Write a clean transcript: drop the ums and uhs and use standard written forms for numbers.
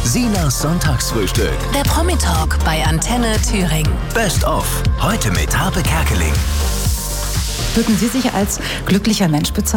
Sinas Sonntagsfrühstück. Der Promi-Talk bei Antenne Thüringen. Best of. Heute mit Harpe Kerkeling. Würden Sie sich als glücklicher Mensch bezeichnen?